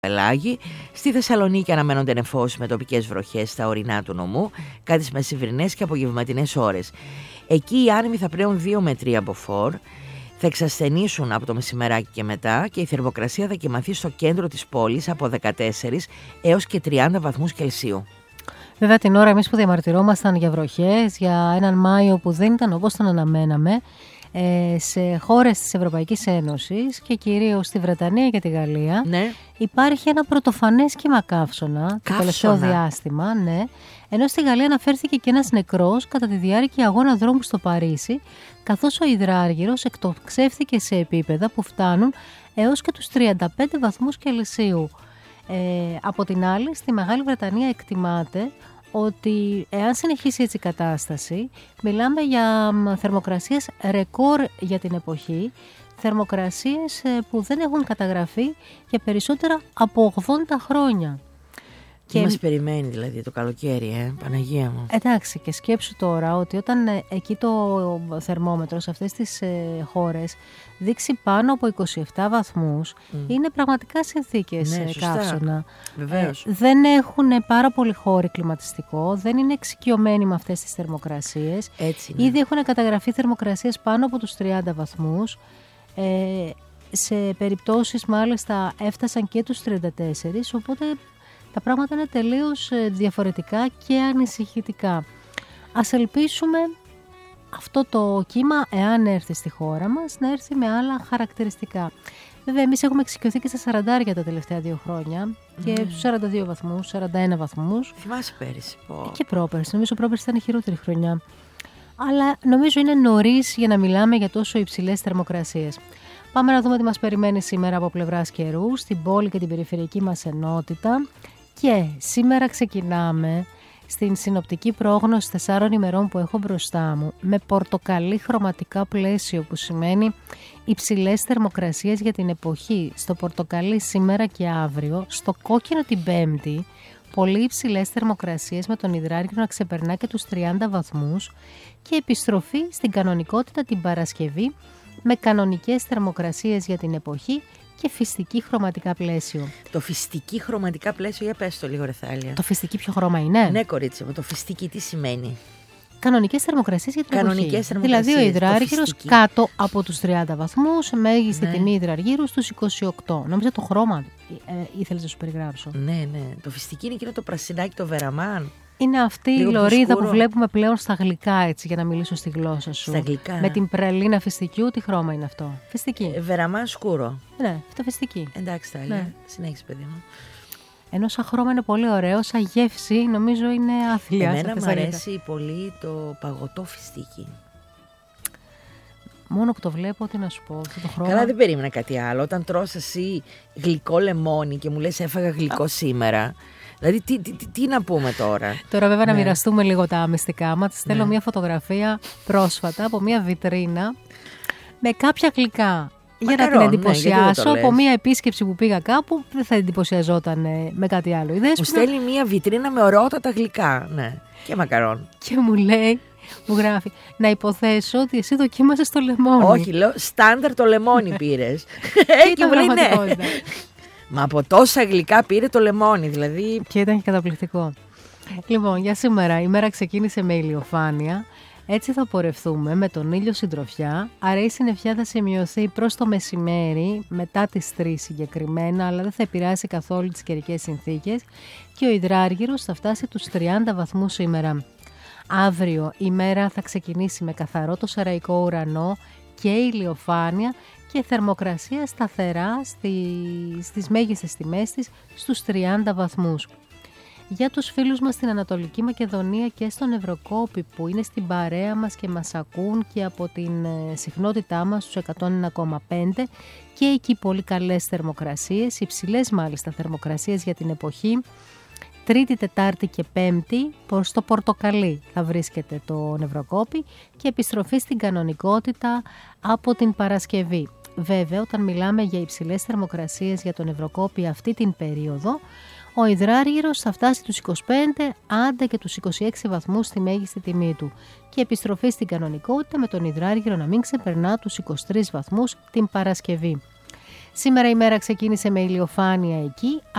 Πελάγη. Στη Θεσσαλονίκη αναμένονται νεφώσεις με τοπικές βροχές στα ορεινά του νομού, κάτι τις μεσημβρινές και απογευματινές ώρες. Εκεί οι άνεμοι θα πλέουν 2 με 3 μποφόρ, θα εξασθενήσουν από το μεσημεράκι και μετά και η θερμοκρασία θα κυμανθεί στο κέντρο της πόλης από 14 έως και 30 βαθμούς Κελσίου. Βέβαια την ώρα εμείς που διαμαρτυρόμασταν για βροχές, για έναν Μάιο που δεν ήταν όπως τον αναμέναμε, σε χώρες της Ευρωπαϊκής Ένωσης και κυρίως στη Βρετανία και τη Γαλλία, Ναι. υπάρχει ένα πρωτοφανές κύμα καύσωνα το τελευταίο διάστημα, ναι, ενώ στη Γαλλία αναφέρθηκε και ένας νεκρός κατά τη διάρκεια αγώνα δρόμου στο Παρίσι, καθώς ο υδράργυρος εκτοξεύθηκε σε επίπεδα που φτάνουν έως και τους 35 βαθμούς Κελσίου. Από την άλλη, στη Μεγάλη Βρετανία εκτιμάται ότι εάν συνεχίσει έτσι η κατάσταση, μιλάμε για θερμοκρασίες ρεκόρ για την εποχή, θερμοκρασίες που δεν έχουν καταγραφεί για περισσότερα από 80 χρόνια. Τι μας περιμένει δηλαδή το καλοκαίρι, Παναγία μου. Εντάξει, και σκέψου τώρα ότι όταν εκεί το θερμόμετρο σε αυτές τις χώρες δείξει πάνω από 27 βαθμούς, είναι πραγματικά συνθήκες καύσωνα. Βεβαίως. Δεν έχουν πάρα πολύ χώροι κλιματιστικό, δεν είναι εξοικειωμένοι με αυτές τις θερμοκρασίες. Έτσι είναι. Ήδη έχουν καταγραφεί θερμοκρασίες πάνω από τους 30 βαθμούς. Σε περιπτώσεις μάλιστα έφτασαν και τους 34, οπότε τα πράγματα είναι τελείως διαφορετικά και ανησυχητικά. Ας ελπίσουμε αυτό το κύμα, εάν έρθει στη χώρα μας, να έρθει με άλλα χαρακτηριστικά. Βέβαια, εμείς έχουμε εξοικειωθεί και στα 40 τα τελευταία 2 χρόνια και στους 42 βαθμούς, 41 βαθμούς. Θυμάσαι πέρυσι. Και πρόπερση. Νομίζω πρόπερση ήταν η χειρότερη χρονιά. Αλλά νομίζω είναι νωρίς για να μιλάμε για τόσο υψηλές θερμοκρασίες. Πάμε να δούμε τι μας περιμένει σήμερα από πλευράς καιρού, στην πόλη και την περιφερειακή μας ενότητα. Και σήμερα ξεκινάμε στην συνοπτική πρόγνωση 4 ημερών που έχω μπροστά μου με πορτοκαλί χρωματικά πλαίσιο, που σημαίνει υψηλές θερμοκρασίες για την εποχή. Στο πορτοκαλί σήμερα και αύριο, στο κόκκινο την Πέμπτη, πολύ υψηλές θερμοκρασίες με τον υδράργυρο να ξεπερνά και τους 30 βαθμούς και επιστροφή στην κανονικότητα την Παρασκευή με κανονικές θερμοκρασίες για την εποχή και φυστική χρωματικά πλαίσιο. Το φυστική χρωματικά πλαίσιο, για πες το λίγο ρε Θάλια. Το φυστική ποιο χρώμα είναι? Ναι κορίτσι μου, το φυστική τι σημαίνει? Κανονικές θερμοκρασίες για την εποχή. Δηλαδή ο υδράργυρος κάτω από τους 30 βαθμούς, μέγιστη τιμή υδραργύρου στους 28. Νόμιζα το χρώμα ήθελες να σου περιγράψω. Ναι. Το φυστική είναι εκείνο το πρασινάκι, το βεραμάν. Είναι αυτή η λωρίδα που βλέπουμε πλέον στα γλυκά, έτσι, για να μιλήσω στη γλώσσα σου. Στα γλυκά. Με την πραλίνα φυστικιού, τι χρώμα είναι αυτό? Φυστική. Βεραμάν σκούρο. Ναι, αυτό φυστική. Εντάξει, Θάλια. Ναι. Συνέχισε, παιδί μου. Ενώ σαν χρώμα είναι πολύ ωραίο, σαν γεύση νομίζω είναι άθλια. Εμένα μου αρέσει πολύ το παγωτό φυστική. Μόνο που το βλέπω, τι να σου πω, αυτό το χρώμα. Καλά, δεν περίμενα κάτι άλλο. Όταν τρως εσύ γλυκό λεμόνι και μου λες έφαγα γλυκό σήμερα. Δηλαδή, τι να πούμε τώρα. Τώρα, βέβαια, να μοιραστούμε λίγο τα μυστικά μας. Στέλνω μια φωτογραφία πρόσφατα από μια βιτρίνα με κάποια γλυκά. Για να την εντυπωσιάσω από μια επίσκεψη που πήγα κάπου, δεν θα εντυπωσιαζόταν με κάτι άλλο. Μου στέλνει μια βιτρίνα με ωραιότατα γλυκά. Ναι, και μακαρόν. Και μου λέει, μου γράφει, να υποθέσω ότι εσύ δοκίμασες το λεμόνι. Όχι, λέω, στάνταρ το λεμόνι πήρες. Και μου λέει ναι. Μα από τόσα γλυκά πήρε το λεμόνι, δηλαδή. Και ήταν και καταπληκτικό. Λοιπόν, για σήμερα η μέρα ξεκίνησε με ηλιοφάνεια. Έτσι θα πορευθούμε με τον ήλιο συντροφιά. Άρα η συννεφιά θα σημειωθεί προς το μεσημέρι, μετά τις 3 συγκεκριμένα, αλλά δεν θα επηρεάσει καθόλου τις καιρικές συνθήκες. Και ο υδράργυρος θα φτάσει τους 30 βαθμούς σήμερα. Αύριο η μέρα θα ξεκινήσει με καθαρό το σαραϊκό ουρανό και ηλιοφάνεια και θερμοκρασία σταθερά στις μέγιστες τιμές της στους 30 βαθμούς. Για τους φίλους μας στην Ανατολική Μακεδονία και στον Ευρωκόπη που είναι στην παρέα μας και μας ακούν και από την συχνότητά μας στους 101,5 και εκεί πολύ καλές θερμοκρασίες, υψηλές μάλιστα θερμοκρασίες για την εποχή. Τρίτη, Τετάρτη και Πέμπτη προς το πορτοκαλί θα βρίσκεται το Ευρωκόπη και επιστροφή στην κανονικότητα από την Παρασκευή. Βέβαια, όταν μιλάμε για υψηλές θερμοκρασίες για τον Ευρωκόπη αυτή την περίοδο, ο υδράργυρος θα φτάσει τους 25, άντε και τους 26 βαθμούς στη μέγιστη τιμή του και επιστροφή στην κανονικότητα με τον υδράργυρο να μην ξεπερνά τους 23 βαθμούς την Παρασκευή. Σήμερα η μέρα ξεκίνησε με ηλιοφάνεια εκεί,